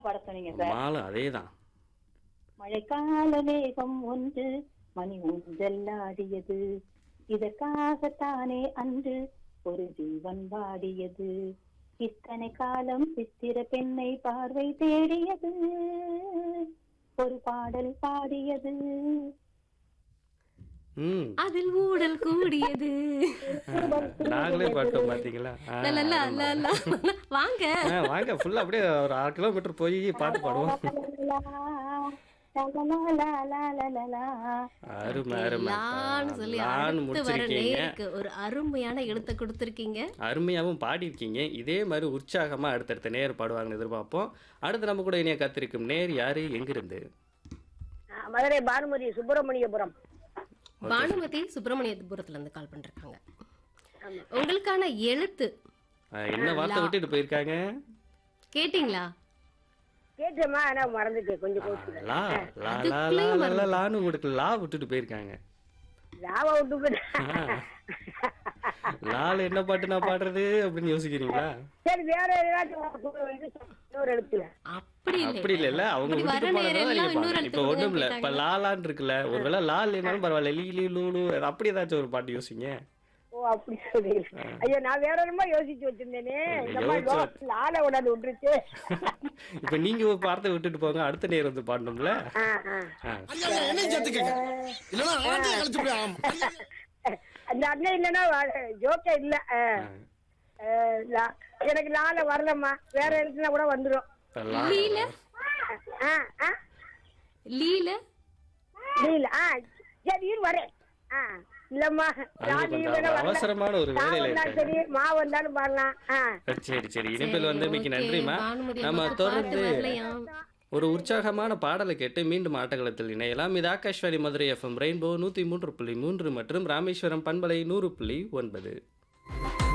பாட சொன்னீங்க சார். மாலை அதேதான். மழைக்கால மேகம் ஒன்று மணி ஊஞ்சல்லாடியது, இதற்காகத்தானே அன்று ஒரு ஜீவன் வாடியது. இத்தனை காலம் சித்திர பெண்ணை பார்வை தேடியது, ஒரு பாடல் பாடியது. ம். அதில் ஊடல் கூடியது. நாங்களே பாட்டோம் பாத்தீங்களா? லலலா, லலலா. வாங்க வாங்க ஃபுல்லா அப்படியே ஒரு 6 கிலோமீட்டர் போய் பாட்டு பாடுவோம். அருமை அருமை. லான்னு சொல்லி லான்னு அடுத்து வர முடிச்சிருக்கீங்க. நேருக்கு ஒரு அருமையான எழுத்தை கொடுத்திருக்கீங்க. அருமையாகவும் பாடியிருக்கீங்க. இதே மாதிரி உற்சாகமா அடுத்தடுத்த நேர் பாடுவாங்கன்னு எதிர்பார்ப்போம். அடுத்து நம்ம கூட இனிய காத்திருக்கும் நேர் யாரு, எங்கிருந்து? மதுரை பானுமதி சுப்பிரமணியபுரம். பானுமதி சுப்பிரமணியபுரத்துல இருந்து கால் பண்றாங்க. உங்களுக்கான எழுத்து என்ன வார்த்தை விட்டுட்டு போயிருக்காங்க? கேட்டீங்களா? கேட்டேம்மா, ஆனா மறந்துட்டேன், கொஞ்சம் கோச்சு. லா லா லா லா லா லா லான்னு உங்களுக்கு லா விட்டுட்டு போயிருக்காங்க. லாவா விட்டு லால என்ன பாட்டு நான் பாடுறது அப்படின்னு யோசிக்கிறீங்களா? சரி, வேற ஏதாச்சும் இன்னொரு எழுத்துல. அப்படி இல்ல, அவங்க அப்படி வர விட்டுட்டு போனதை நேரம் நீங்க எல்லாம் இன்னொரு பாருங்க. இப்ப இடத்துக்கு ஒண்ணும் இல்ல, போயிட்டாங்க. இப்ப லாலான்னு இருக்குல்ல, ஒருவேளை லா இல்லைனாலும் பரவாயில்ல, லீ லீ லூ லூ அப்படி ஏதாச்சும் ஒரு பாட்டு யோசிங்க. ஓ, அப்படி சொல்றீங்க. ஐயோ, நான் வேற என்னமோ யோசிச்சு வச்சிருந்தேனே. இந்த மாதிரி யோசிச்சு லால விடாது விட்டுருச்சு. இப்ப நீங்க ஒரு வார்த்தை விட்டுட்டு போங்க, அடுத்த நேர் வந்து பாடணும்ல. ஆ, ஆ. ஆ. அந்த அண்ணன் இல்லைன்னா ஜோக்கே இல்ல. எனக்கு லால வரலம்மா, வேற எழுத்துனா கூட வந்துடும். இப்ப லா லீல ஆ, ஆ. லீல இல்ல. சரி, இரு வரேன். இல்லம்மா, அது கொஞ்சம் அவசரமான ஒரு வேலையில இருக்காங்க. சரி, மா வந்தாலும் பாடலாம். சரி சரி, இணைப்பில் வந்து மிக்க ஓகே, நன்றிமா. பானுமதி நம்ம அம்மாக்கு தொடர்ந்து பாட்டு வரலையாம். ஒரு உற்சாகமான பாடலை கேட்டு மீண்டும் ஆட்டகளத்தில் இணையலாம். இது ஆகாஷ்வாணி மதுரை எஃப்எம் ரெயின்போ 103.3 மற்றும் ராமேஸ்வரம் பண்பலை 100.9.